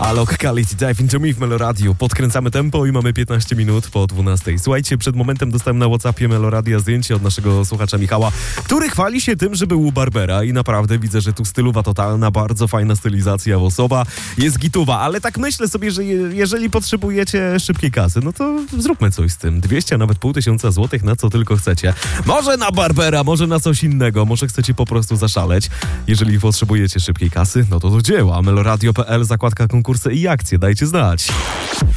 Alok Khalid, Dive Into Me w Meloradio. Podkręcamy tempo i mamy 15 minut po 12. Słuchajcie, przed momentem dostałem na WhatsAppie Meloradia zdjęcie od naszego słuchacza Michała, który chwali się tym, że był u barbera i naprawdę widzę, że tu stylowa totalna, bardzo fajna stylizacja włosowa, jest gituwa, ale tak myślę sobie, że jeżeli potrzebujecie szybkiej kasy, no to zróbmy coś z tym. 200, a nawet 500 złotych, na co tylko chcecie. Może na barbera, może na coś innego, może chcecie po prostu zaszaleć. Jeżeli potrzebujecie szybkiej kasy, no to do dzieła. Meloradio.pl, zakładka konkursy i akcje, dajcie znać.